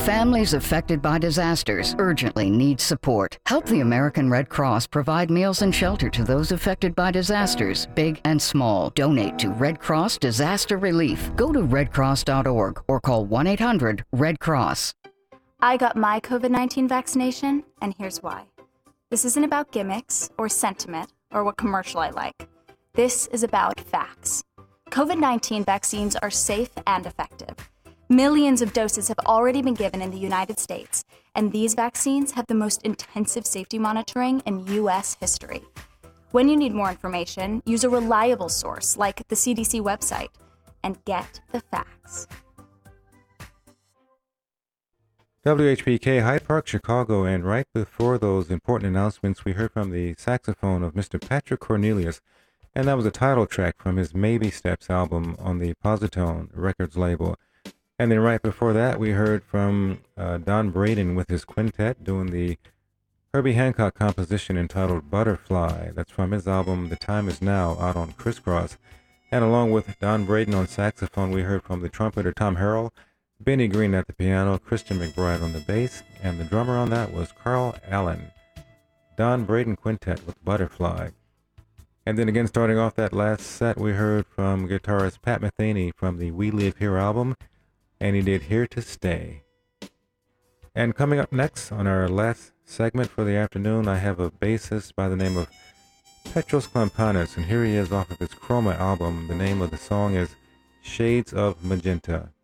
Families affected by disasters urgently need support. Help the American Red Cross provide meals and shelter to those affected by disasters, big and small. Donate to Red Cross Disaster Relief. Go to redcross.org or call 1-800-RED-CROSS. I got my COVID-19 vaccination, and here's why. This isn't about gimmicks or sentiment or what commercial I like. This is about facts. COVID-19 vaccines are safe and effective. Millions of doses have already been given in the United States, and these vaccines have the most intensive safety monitoring in U.S. history. When you need more information, use a reliable source like the CDC website and get the facts. WHPK, Hyde Park, Chicago, and right before those important announcements, we heard from the saxophone of Mr. Patrick Cornelius, and that was a title track from his Maybe Steps album on the Positone Records label. And then right before that, we heard from Don Braden with his quintet doing the Herbie Hancock composition entitled Butterfly. That's from his album The Time Is Now, out on Crisscross. And along with Don Braden on saxophone, we heard from the trumpeter Tom Harrell, Benny Green at the piano, Christian McBride on the bass, and the drummer on that was Carl Allen. Don Braden Quintet with Butterfly. And then again, starting off that last set, we heard from guitarist Pat Metheny from the We Live Here album, and he did Here to Stay. And coming up next on our last segment for the afternoon, I have a bassist by the name of Petros Klampanis, and here he is off of his Chroma album. The name of the song is Shades of Magenta.